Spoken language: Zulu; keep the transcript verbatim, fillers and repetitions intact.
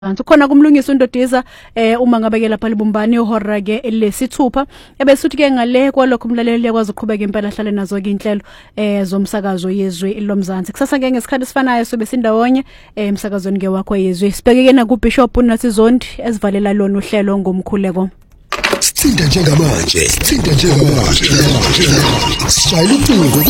Khona kumlungisa uNdodiza eh uma ngabe ke lapha libumbani ihora ke lesithupha ebese uthi ke ngale kwalokho umlaleli yakwazi ukuqhubeka impela ahlale nazo ke inhlelo eh zomsakazo yezwe lomzansi kusasa ke ngesikhathi sifanayo sobe sindawonye eh emsakazweni ke wakho yezwe sibheke ke na ku Bishop uNathizondi esivalela lona uhlelo ngomkhuleko Sithinta njengamanje sithinta njengamanje sishayela ucingo